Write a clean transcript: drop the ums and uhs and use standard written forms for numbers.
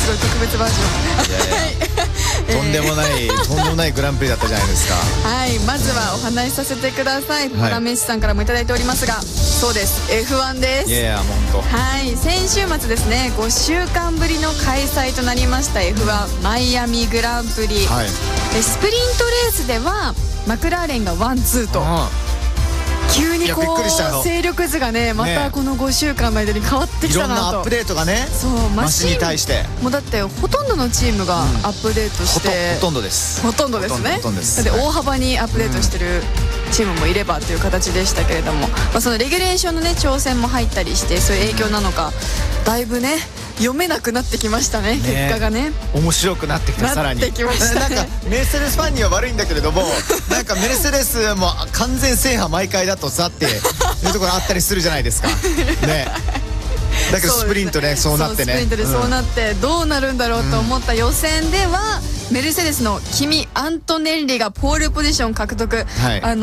ごい特別バージョン。 とんでもないグランプリだったじゃないですか。 はい、まずはお話しさせてください。パラメッシさんからもいただいておりますが、そうです、 F1 です。 いやもう本当。 はい、先週末ですね、5週間ぶりの開催となりました F1 マイアミグランプリ、 はい、 スプリントレースではマクラーレンがワンツーと、急にこう勢力図がね、またこの5週間の間に変わってきたなと。 いろんなアップデートがね、 そうマシンに対してもうだってほとんどのチームがアップデートして、 ほとんどですほとんどですね。で大幅にアップデートしてるチームもいればという形でしたけれども、そのレギュレーションのね挑戦も入ったりして、そういう影響なのかだいぶね読めなくなってきましたね、結果がね。 面白くなってきた。さらになってきましたね。 なんかメルセデスファンには悪いんだけれどもなんかメルセデスも完全制覇毎回だとさっていうところあったりするじゃないですかね。だけどスプリントね、そうなってね、 スプリントでそうなってどうなるんだろうと思った予選では、メルセデスのキミ・アントネッリがポールポジション獲得、